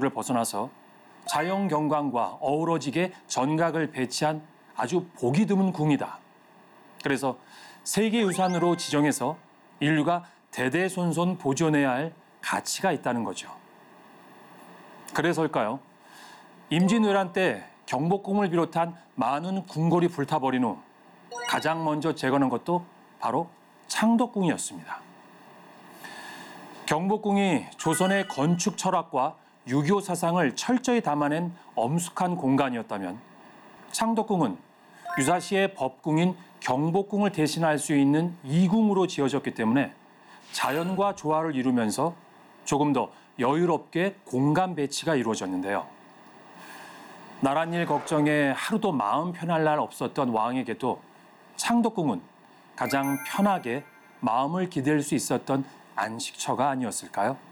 구조를 벗어나서 자연 경관과 어우러지게 전각을 배치한 아주 보기 드문 궁이다. 그래서 세계유산으로 지정해서 인류가 대대손손 보존해야 할 가치가 있다는 거죠. 그래서일까요? 임진왜란 때 경복궁을 비롯한 많은 궁궐이 불타버린 후 가장 먼저 재건한 것도 바로 창덕궁이었습니다. 경복궁이 조선의 건축 철학과 유교 사상을 철저히 담아낸 엄숙한 공간이었다면 창덕궁은 유사시의 법궁인 경복궁을 대신할 수 있는 이궁으로 지어졌기 때문에 자연과 조화를 이루면서 조금 더 여유롭게 공간 배치가 이루어졌는데요. 나랏일 걱정에 하루도 마음 편할 날 없었던 왕에게도 창덕궁은 가장 편하게 마음을 기댈 수 있었던 안식처가 아니었을까요?